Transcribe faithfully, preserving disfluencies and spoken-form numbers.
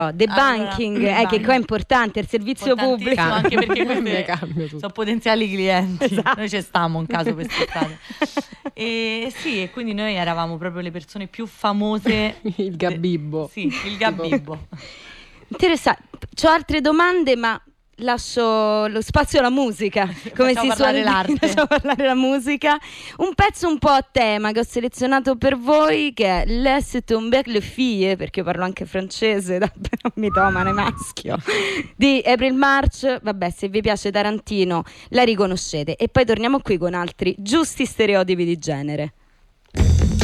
Debunking, allora, eh, che qua è importante, il servizio pubblico, anche perché queste sono potenziali clienti, esatto. Noi ci stiamo in caso quest'estate. E sì, e quindi noi eravamo proprio le persone più famose. Il Gabibbo. De- sì, il Gabibbo. Interessante. C'ho altre domande, ma lascio lo spazio alla musica, come Facciamo si suona l'arte. Facciamo parlare la musica. Un pezzo un po' a tema che ho selezionato per voi, che è Laisse tomber le fille, perché io parlo anche francese da mitomane maschio, di April March. Vabbè, se vi piace Tarantino la riconoscete. E poi torniamo qui con altri giusti stereotipi di genere.